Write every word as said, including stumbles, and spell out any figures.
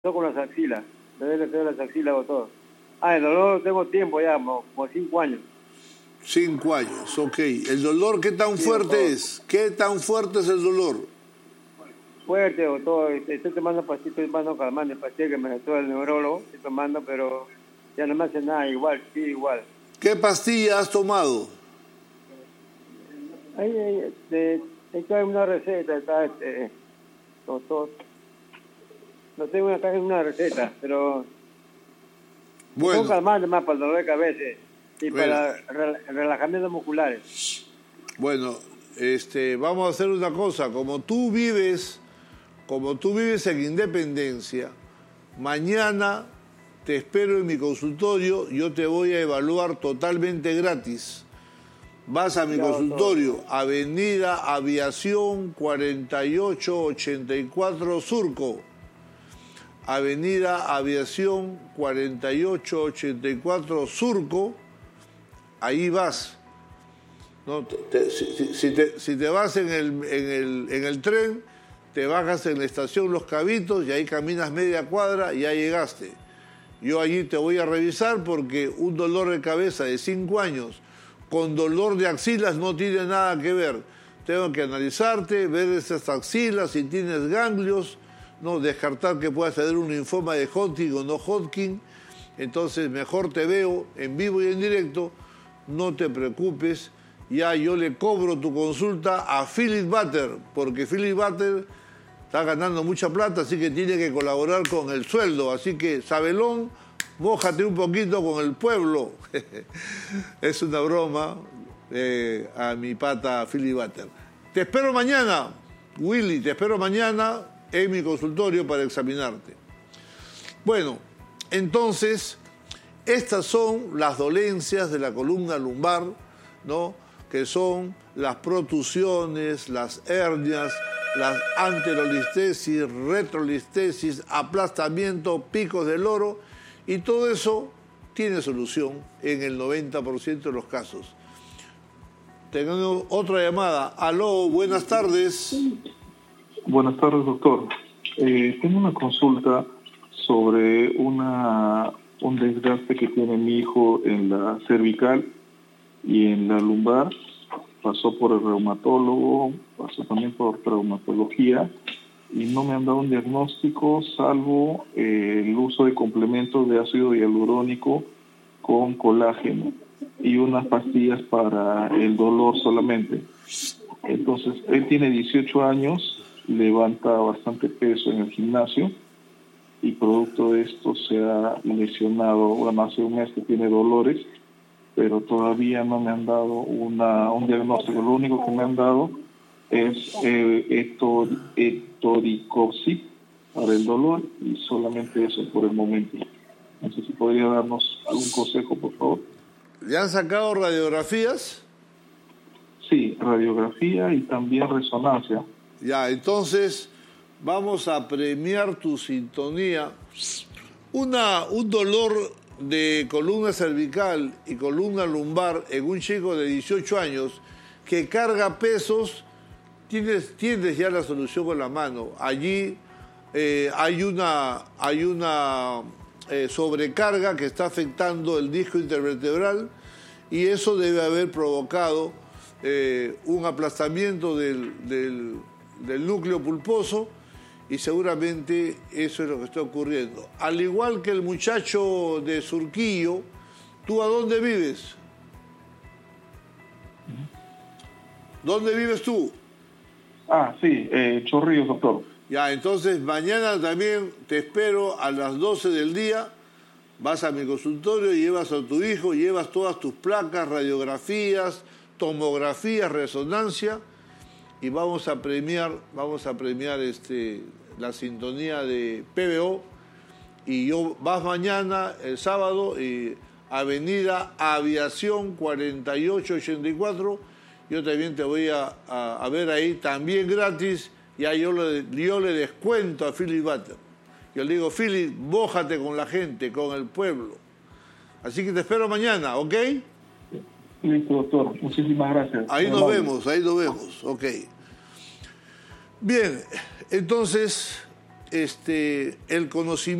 con las axilas, me duele feo las axilas, doctor. Ah, el dolor tengo tiempo ya, como, como cinco años. Cinco años, ok. ¿El dolor qué tan sí, fuerte doctor. es? ¿Qué tan fuerte es el dolor? Fuerte, doctor. Estoy tomando pastillas, estoy tomando calmante, pastillas que me recetó el neurólogo, estoy tomando, pero ya no me hace nada, igual, sí, igual. ¿Qué pastilla has tomado? Ahí, ahí, este, esta es una receta, está, este, doctor. No tengo una caja en una receta, pero... Bueno. Tengo calmante más para el dolor de cabeza y bueno. Para relajamientos musculares. Bueno, este, vamos a hacer una cosa. Como tú vives, como tú vives en Independencia, mañana te espero en mi consultorio. Yo te voy a evaluar totalmente gratis. Vas a mi claro, consultorio, todo. Avenida Aviación cuarenta y ocho ochenta y cuatro Surco. Avenida Aviación cuarenta y ocho ochenta y cuatro Surco, ahí vas. ¿No? Te, si, si, te, si te vas en el, en, el, en el tren, te bajas en la estación Los Cabitos y ahí caminas media cuadra y ya llegaste. Yo allí te voy a revisar porque un dolor de cabeza de cinco años con dolor de axilas no tiene nada que ver. Tengo que analizarte, ver esas axilas, si tienes ganglios, no descartar que puedas tener un linfoma de Hodgkin o no Hodgkin. Entonces mejor te veo en vivo y en directo, no te preocupes, ya yo le cobro tu consulta a Philip Butter, porque Philip Butter está ganando mucha plata, así que tiene que colaborar con el sueldo, así que Sabelón, mójate un poquito con el pueblo. Es una broma eh, a mi pata Philip Butter. Te espero mañana, Willy, te espero mañana en mi consultorio para examinarte. Bueno, entonces, estas son las dolencias de la columna lumbar, ¿no? Que son las protusiones, las hernias, las anterolistesis, retrolistesis, aplastamiento, picos de loro, y todo eso tiene solución en el noventa por ciento de los casos. Tenemos otra llamada. Aló, buenas tardes. Buenas tardes, doctor. Eh, tengo una consulta sobre una un desgaste que tiene mi hijo en la cervical y en la lumbar. Pasó por el reumatólogo, pasó también por traumatología y no me han dado un diagnóstico salvo eh, el uso de complementos de ácido hialurónico con colágeno y unas pastillas para el dolor solamente. Entonces, él tiene dieciocho años, levanta bastante peso en el gimnasio y producto de esto se ha lesionado, bueno, hace un mes que tiene dolores, pero todavía no me han dado una, un diagnóstico. Lo único que me han dado es eh, etor, etoricoxib para el dolor y solamente eso por el momento. No sé si podría darnos algún consejo, por favor. ¿Le han sacado radiografías? Sí, radiografía y también resonancia. Ya, entonces vamos a premiar tu sintonía. Una, un dolor de columna cervical y columna lumbar en un chico de dieciocho años que carga pesos, tienes, tienes ya la solución con la mano. Allí eh, hay una, hay una eh, sobrecarga que está afectando el disco intervertebral y eso debe haber provocado eh, un aplastamiento del, del, del núcleo pulposo y seguramente eso es lo que está ocurriendo. Al igual que el muchacho de Surquillo, ¿tú a dónde vives? ¿Dónde vives tú? Ah, sí, eh, Chorrillos, doctor. Ya, entonces mañana también te espero a las doce del día. Vas a mi consultorio, llevas a tu hijo, llevas todas tus placas, radiografías, tomografías, resonancia y vamos a premiar, vamos a premiar este, la sintonía de P B O y yo vas mañana, el sábado, y Avenida Aviación cuarenta y ocho ochenta y cuatro, yo también te voy a, a, a ver ahí, también gratis, ya yo le, yo le descuento a Philip Butter. Yo le digo, Philip, bójate con la gente, con el pueblo. Así que te espero mañana, ¿ok? Listo, doctor. Muchísimas gracias. Ahí nos vemos, ahí nos vemos, ok. Bien, entonces, este, el conocimiento